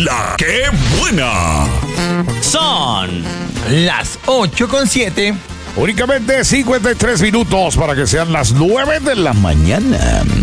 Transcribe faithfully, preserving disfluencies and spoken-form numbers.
La que buena. Son las ocho con siete. Únicamente cincuenta y tres minutos para que sean las nueve de la mañana.